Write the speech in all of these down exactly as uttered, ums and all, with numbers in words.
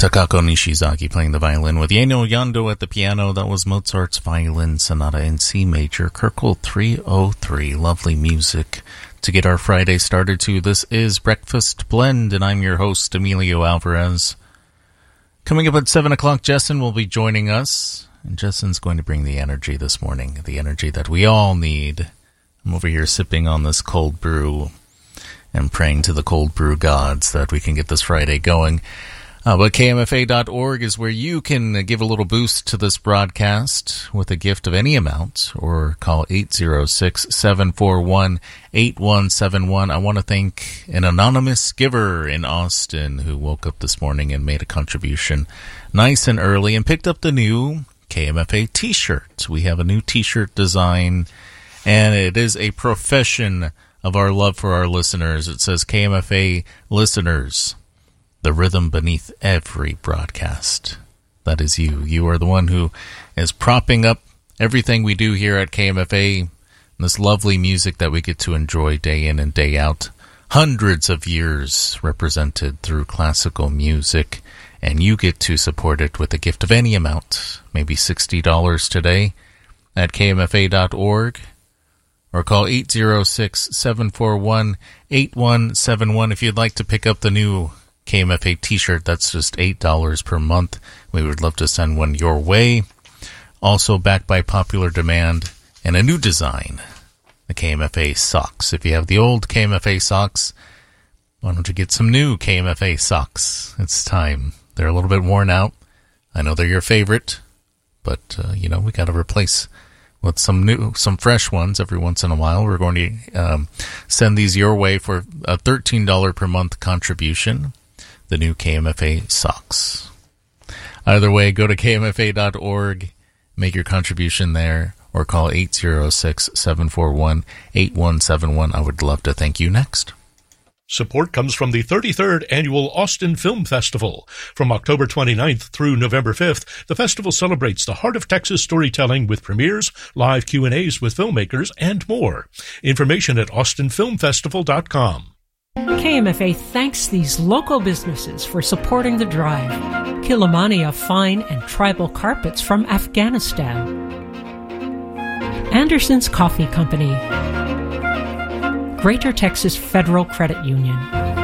Takako Nishizaki playing the violin with Yeno Yando at the piano. That was Mozart's Violin Sonata in C Major, Kirkle three oh three. Lovely music to get our Friday started to. This is Breakfast Blend, and I'm your host, Emilio Alvarez. Coming up at seven o'clock, Jessen will be joining us, and Jessen's going to bring the energy this morning, the energy that we all need. I'm over here sipping on this cold brew and praying to the cold brew gods that we can get this Friday going. Uh, but K M F A dot org is where you can give a little boost to this broadcast with a gift of any amount, or call eight zero six, seven four one, eight one seven one. I want to thank an anonymous giver in Austin who woke up this morning and made a contribution nice and early and picked up the new K M F A t-shirt. We have a new t-shirt design, and it is a profession of our love for our listeners. It says K M F A listeners, the rhythm beneath every broadcast. That is you. You are the one who is propping up everything we do here at K M F A, this lovely music that we get to enjoy day in and day out. Hundreds of years represented through classical music, and you get to support it with a gift of any amount, maybe sixty dollars today at K M F A dot org, or call eight zero six, seven four one, eight one seven one if you'd like to pick up the new K M F A t-shirt. That's just eight dollars per month. We would love to send one your way. Also backed by popular demand and a new design, the K M F A socks. If you have the old K M F A socks, why don't you get some new K M F A socks? It's time. They're a little bit worn out. I know they're your favorite, but, uh, you know, we got to replace with some new, some fresh ones every once in a while. We're going to um, send these your way for a thirteen dollars per month contribution. The new K M F A socks. Either way, go to K M F A dot org, make your contribution there, or call eight zero six, seven four one, eight one seven one. I would love to thank you next. Support comes from the thirty-third Annual Austin Film Festival. From October twenty-ninth through November fifth, the festival celebrates the heart of Texas storytelling with premieres, live Q and A's with filmmakers, and more. Information at austin film festival dot com. K M F A thanks these local businesses for supporting the drive. Kilimania Fine and Tribal Carpets from Afghanistan. Anderson's Coffee Company. Greater Texas Federal Credit Union.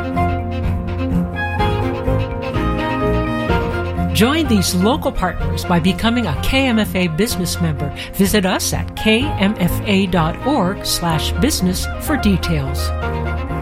Join these local partners by becoming a K M F A business member. Visit us at K M F A dot org slash business for details.